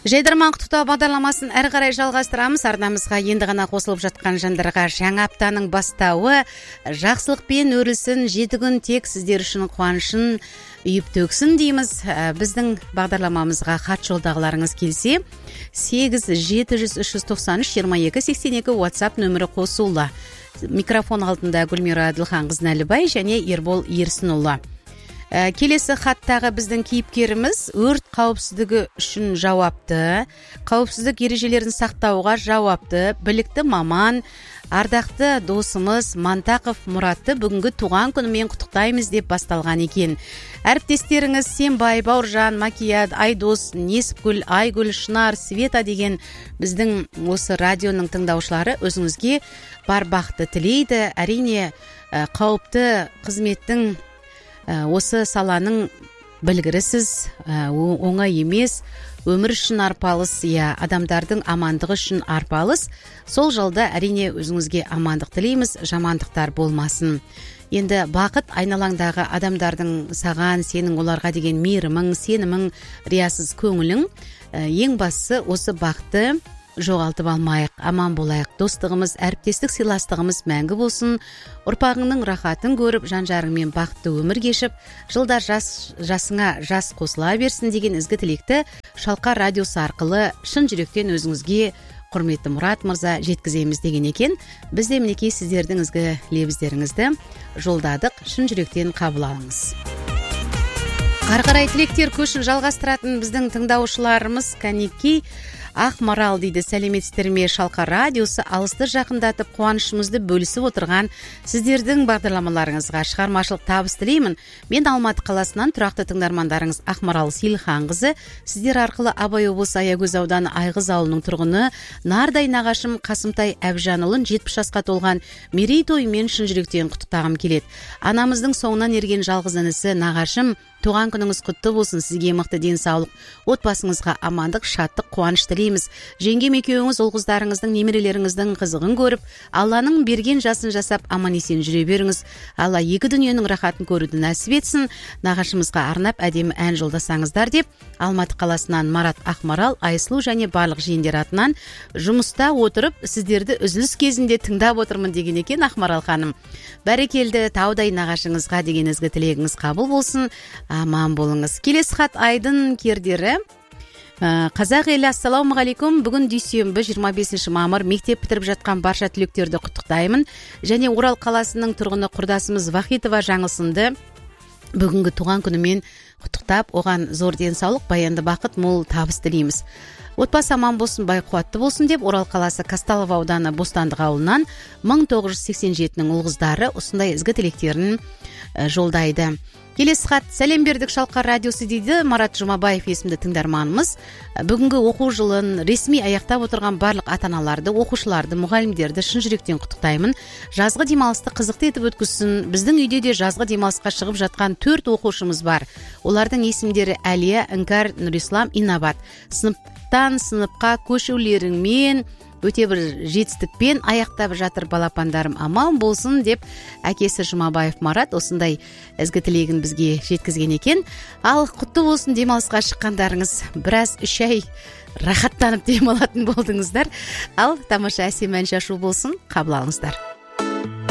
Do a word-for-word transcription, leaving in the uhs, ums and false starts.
Жайдарман құттықтау бағдарламасын әрі қарай жалғастырамыз. Арнамызға енді ғана қосылып жатқан жандарға жаңа аптаның бастауы жақсылықпен өрілсін, жеті күн тек сіздер үшін қуанышын үйіп төксін дейміз. Біздің бағдарламамызға хат жолдағыларыңыз келсе, сегіз жеті жүз үш жүз тоқсан үш жиырма екі сексен екі WhatsApp нөмірі қосулы. Микрофон алдында Гүлмира Әділханқызы Нәлібай және Ербол Ерсінұлы. Келесі хаттағы біздің кейіпкеріміз өрт қауіпсіздігі үшін жауапты, қауіпсіздік ережелерін сақтауға жауапты, білікті маман, ардақты досымыз Мантақов Мұратты бүгінгі туған күнімен құттықтаймыз деп басталған екен. Әріптестеріңіз Сембай, Бауыржан, Макияд, Айдос, Несіпгүл, Айгүл, Шынар, Света деген біздің осы радионың тыңдаушылары өзіңізге бар бақытты тілейді. Әрине қауіпті қызметтің осы саланың білгірісіз, оңай емес, өмір үшін арпалыс, я адамдардың амандығы үшін арпалыс. Сол жолда әрине өзіңізге амандық тілейміз, жамандықтар болмасын. Енді бақыт айналаңдағы адамдардың саған, сенің оларға деген мейірімің, сенімің, риясыз көңілің. Ең бастысы осы бақытты жоғалтып алмайық, аман болайық. Достығымыз, әріптестік сыйластығымыз мәңгі болсын. Ұрпағыңның рахатын көріп, жан-жарыңмен бақытты өмір кешіп, жылдар жас, жасыңа жас қосыла берсін деген ізгі тілекті Шалқар радиосы арқылы шын жүректен өзіңізге, құрметті Мұрат мырза, жеткіземіз деген екен. Біз де мінекей сіздердің ізгі лебіздеріңізді жолдадық, шын жүректен қабыл алыңыз. Ары қарай тілектер көшін жалғастыратын біздің тыңдаушыларымыз кәнекей Ақмарал дейді. Сәлеметсіздер ме? Шалқар радиосы алысты жақындатып қуанышымызды бөлісіп отырған сіздердің бағдарламаларыңызға шығармашылық табыс тілеймін. Мен Алматы қаласынан тұрақты тыңдармандарыңыз Ақмарал Сейілханқызы. Сіздер арқылы Абай облысы Аягөз ауданы Айғыз ауылының тұрғыны Нардай нағашым Қасымтай Әбжанұлын жетпіс жасқа толған мерейтойымен шын жүректен құттықтағым келеді. Анамыздың соңынан ерген жалғыз інісі нағашым, туған күніңіз құтты болсын, сізге мықты денсаулық, отбасыңызға амандық, шаттық, қуаныш тілейміз. Жеңгем екеуіңіз ұл қыздарыңыздың, немерелеріңіздің қызығын көріп, Алланың берген жасын жасап аман есен жүре беріңіз. Алла екі дүниенің рахатын көруді нәсіп етсін. Нағашымызға арнап әдемі ән жолдасаңыздар деп, Алматы қаласынан Марат Ақмарал, Айсылу және барлық жиендер атынан жұмыста отырып, сіздерді үзіліс кезінде тыңдап отырмын деген екен Ақмарал ханым. Бәрекелді, таудай нағашыңызға деген ізгі тілегіңіз қабыл болсын. Аман болыңыз. Келесі хат Айдын Кердері. Қазақ елі, ассалаумағалейкум. Бүгін дүйсенбі жиырма бесінші мамыр, мектеп бітіріп жатқан барша түлектерді құттықтаймын. Және Орал қаласының тұрғыны құрдасымыз Вахитова Жаңылсынды бүгінгі туған күнімен құттықтап, оған зор денсаулық, баянды бақыт, мол табыс тілейміз. Отбасы аман болсын, бай қуатты болсын деп, Орал қаласы Казталов ауданы Бостандық ауылынан мың тоғыз жүз сексен жетінің ұл қыздары осындай ізгі тілектерін жолдайды. Келесі хат: сәлем бердік Шалқар радиосы дейді Марат Жұмабаев есімді тыңдарманымыз. Бүгінгі оқу жылын ресми аяқтап отырған барлық ата-аналарды, оқушыларды, мұғалімдерді шын жүректен құттықтаймын. Жазғы демалысты қызықты етіп өткізсін. Біздің үйде де жазғы демалысқа шығып жатқан төрт оқушымыз бар. Олардың есімдері Әлия, Іңкәр, Нұрислам, Инабат. Сыныптан сыныпқа көшулеріңмен өте бір жетістікпен аяқтап жатыр балапандарым, аман болсын деп әкесі Жұмабаев Марат осындай ізгі тілегін бізге жеткізген екен. Ал құтты болсын демалысқа шыққандарыңыз, біраз үш ай рахаттанып демалатын болдыңыздар. Ал тамаша әсем ән шашу болсын, қабыл алыңыздар.